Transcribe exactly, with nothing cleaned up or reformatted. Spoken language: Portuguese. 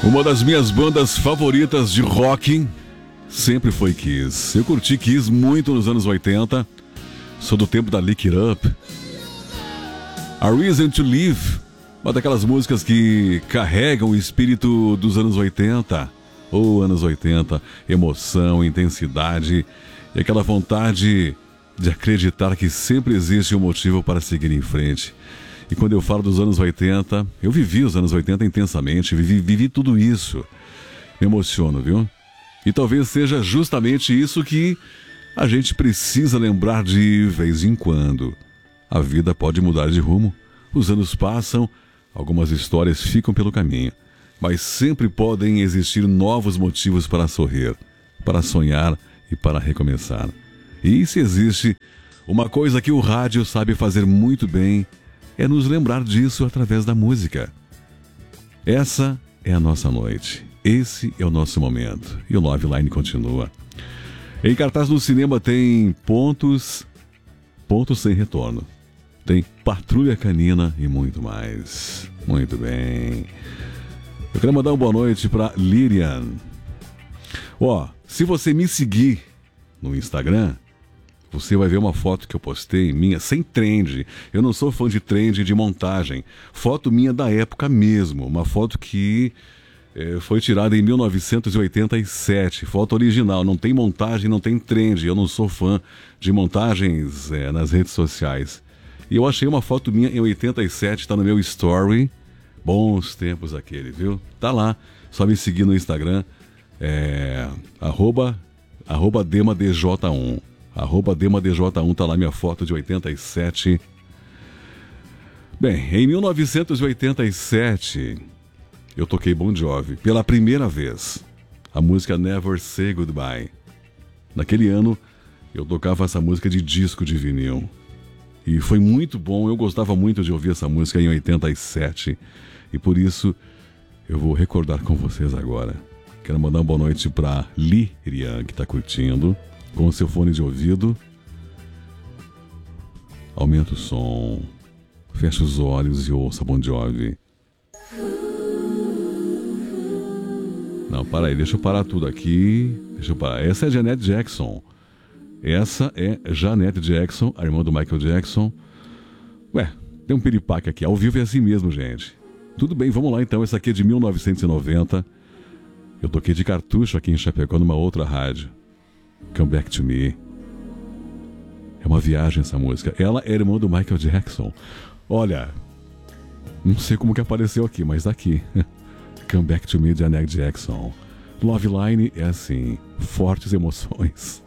Uma das minhas bandas favoritas de rock sempre foi Kiss. Eu curti Kiss muito nos anos oitenta. Sou do tempo da Lick It Up. A Reason to Live, uma daquelas músicas que carregam o espírito dos anos oitenta. Ou oh, anos oitenta, emoção, intensidade e aquela vontade de acreditar que sempre existe um motivo para seguir em frente. E quando eu falo dos anos oitenta, eu vivi os anos oitenta intensamente, vivi, vivi tudo isso. Me emociono, viu? E talvez seja justamente isso que a gente precisa lembrar de vez em quando. A vida pode mudar de rumo, os anos passam, algumas histórias ficam pelo caminho, mas sempre podem existir novos motivos para sorrir, para sonhar e para recomeçar. E se existe uma coisa que o rádio sabe fazer muito bem, é nos lembrar disso através da música. Essa é a nossa noite. Esse é o nosso momento. E o Love Line continua. Em cartaz no cinema tem Pontos, Pontos Sem Retorno. Tem Patrulha Canina e muito mais. Muito bem. Eu quero mandar uma boa noite para Lirian. Ó, se você me seguir no Instagram, você vai ver uma foto que eu postei minha, sem trend. Eu não sou fã de trend de montagem. Foto minha da época mesmo. Uma foto que é, foi tirada em mil novecentos e oitenta e sete. Foto original. Não tem montagem, não tem trend. Eu não sou fã de montagens é, nas redes sociais. E eu achei uma foto minha em oitenta e sete. Está no meu story. Bons tempos aquele, viu? Tá lá. Só me seguir no Instagram. É, arroba, arroba Dema D J um. Arroba Dema D J um, tá lá minha foto de oitenta e sete. Bem, em mil novecentos e oitenta e sete, eu toquei Bon Jovi pela primeira vez. A música Never Say Goodbye. Naquele ano, eu tocava essa música de disco de vinil. E foi muito bom, eu gostava muito de ouvir essa música em oitenta e sete. E por isso, eu vou recordar com vocês agora. Quero mandar uma boa noite pra Lirian, que tá curtindo. Com o seu fone de ouvido, aumenta o som, fecha os olhos e ouça Bon Jovi. Não, para aí, deixa eu parar tudo aqui. Deixa eu parar. Essa é Janet Jackson. Essa é Janet Jackson, a irmã do Michael Jackson. Ué, tem um piripaque aqui. Ao vivo é assim mesmo, gente. Tudo bem, vamos lá então. Essa aqui é de mil novecentos e noventa. Eu toquei de cartucho aqui em Chapecó, numa outra rádio. Come Back to Me. É uma viagem essa música. Ela é irmã do Michael Jackson. Olha, não sei como que apareceu aqui, mas tá aqui. Come Back to Me, de Janet Jackson. Love Line é assim, fortes emoções.